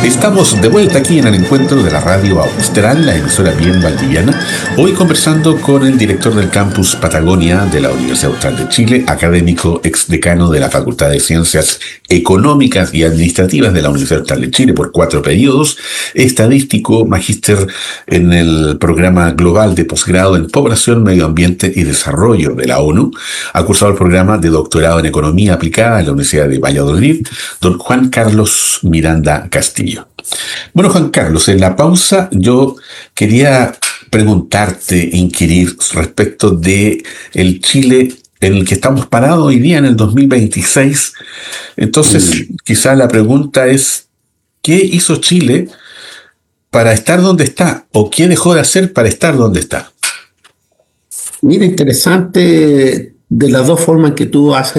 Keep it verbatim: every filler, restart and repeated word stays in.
Estamos de vuelta aquí en el encuentro de la Radio Austral, la emisora bien valdiviana, hoy conversando con el director del campus Patagonia de la Universidad Austral de Chile, académico exdecano de la Facultad de Ciencias Económicas y Administrativas de la Universidad Austral de Chile por cuatro periodos, estadístico, magíster en el programa global de posgrado en Población, Medio Ambiente y Desarrollo de la ONU, ha cursado el programa de doctorado en Economía Aplicada en la Universidad de Valladolid, don Juan Carlos Miranda Castillo. Bueno, Juan Carlos, en la pausa yo quería preguntarte, inquirir respecto de el Chile en el que estamos parados hoy día en el dos mil veintiséis. Entonces, Mm. quizá la pregunta es, ¿qué hizo Chile para estar donde está? ¿O qué dejó de hacer para estar donde está? Mira, interesante de las dos formas que tú haces